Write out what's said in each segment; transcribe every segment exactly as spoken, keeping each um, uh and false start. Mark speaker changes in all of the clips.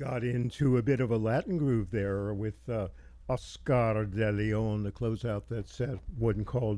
Speaker 1: got into a bit of a Latin groove there with uh, Oscar de Leon to close out that set, one called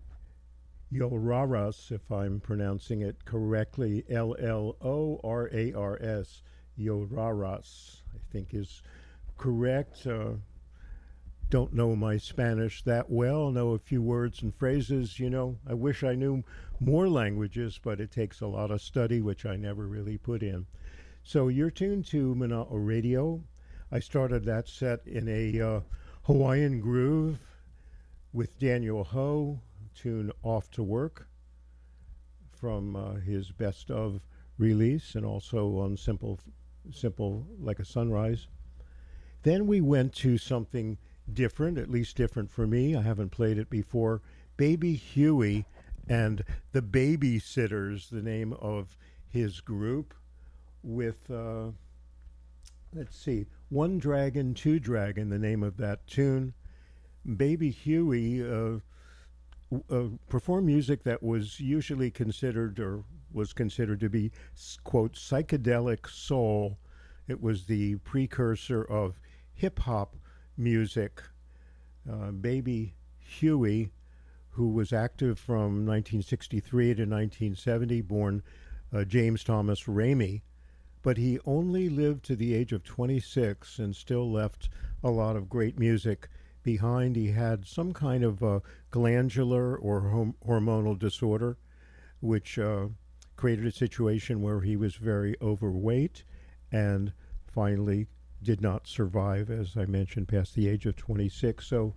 Speaker 1: Lloraras, if I'm pronouncing it correctly, L L O R A R S, Lloraras, I think is correct. Uh, don't know my Spanish that well, know a few words and phrases. You know, I wish I knew more languages, but it takes a lot of study, which I never really put in. So you're tuned to Mana'o Radio. I started that set in a uh, Hawaiian groove with Daniel Ho, tune Off to Work from uh, his best of release, and also on Simple, Simple Like a Sunrise. Then we went to something different, at least different for me. I haven't played it before. Baby Huey and the Babysitters, the name of his group, with, uh, let's see, One Dragon, Two Dragon, the name of that tune. Baby Huey uh, uh, performed music that was usually considered, or was considered to be, quote, psychedelic soul. It was the precursor of hip-hop music. Uh, Baby Huey, who was active from nineteen sixty-three to nineteen seventy, born uh, James Thomas Ramey, but he only lived to the age of twenty-six and still left a lot of great music behind. He had some kind of uh, glandular or hom- hormonal disorder, which uh, created a situation where he was very overweight and finally did not survive, as I mentioned, past the age of twenty-six. So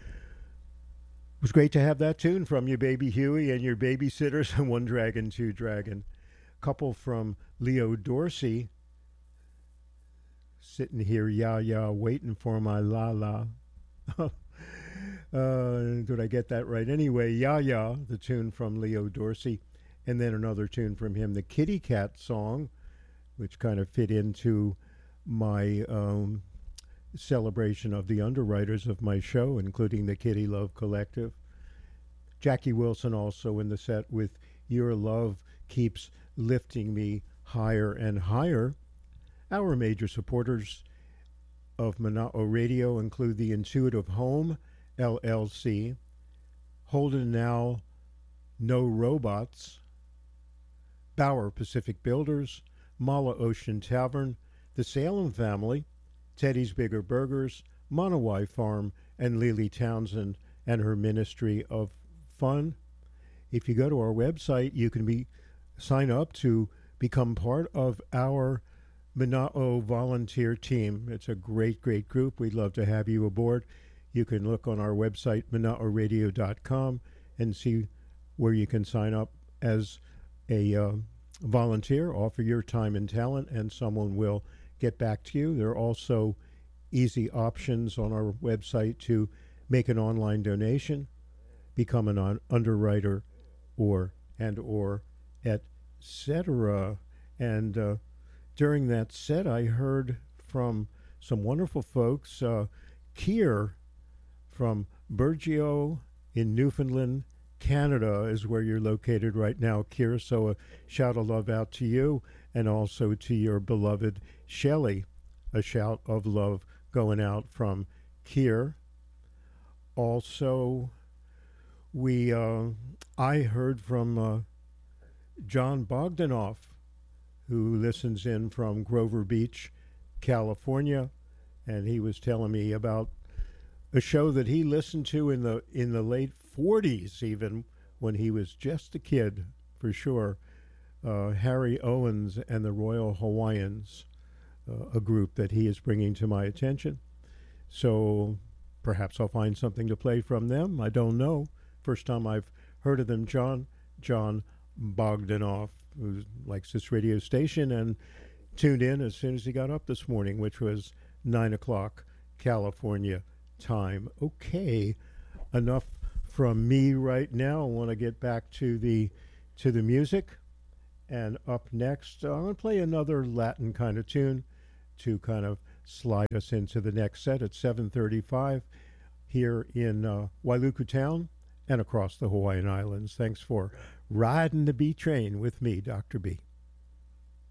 Speaker 1: it was great to have that tune from you, Baby Huey, and your Babysitters, and One Dragon, Two Dragon. Couple from Leo Dorsey, sitting here, ya ya, waiting for my la la. uh, did I get that right? Anyway, ya ya, the tune from Leo Dorsey, and then another tune from him, the Kitty Cat song, which kind of fit into my um, celebration of the underwriters of my show, including the Kitty Love Collective. Jackie Wilson also in the set with Your Love Keeps Lifting Me Higher and Higher. Our major supporters of Mana'o Radio include the Intuitive Home, L L C, Holden Now, No Robots, Bauer Pacific Builders, Mala Ocean Tavern, the Salem Family, Teddy's Bigger Burgers, Monowai Farm, and Lily Townsend and her Ministry of Fun. If you go to our website, you can be sign up to become part of our Mana'o volunteer team. It's a great, great group. We'd love to have you aboard. You can look on our website, mana'o radio dot com, and see where you can sign up as a uh, volunteer, offer your time and talent, and someone will get back to you. There are also easy options on our website to make an online donation, become an on- underwriter, or and or et cetera. And uh, during that set, I heard from some wonderful folks. Uh, Kier from Burgeo in Newfoundland, Canada is where you're located right now, Kier. So a shout of love out to you, and also to your beloved Shelley. A shout of love going out from Kier. Also, we uh, I heard from uh, John Bogdanoff, who listens in from Grover Beach, California, and he was telling me about a show that he listened to in the in the late forties, even when he was just a kid, for sure. Uh, Harry Owens and the Royal Hawaiians, uh, a group that he is bringing to my attention. So perhaps I'll find something to play from them. I don't know. First time I've heard of them. John John Bogdanoff, who likes this radio station and tuned in as soon as he got up this morning, which was nine o'clock California time. Okay, enough from me right now. I want to get back to the to the music. And up next, uh, I'm going to play another Latin kind of tune to kind of slide us into the next set at seven thirty-five here in uh, Wailuku Town and across the Hawaiian Islands. Thanks for riding the B train with me, Doctor B.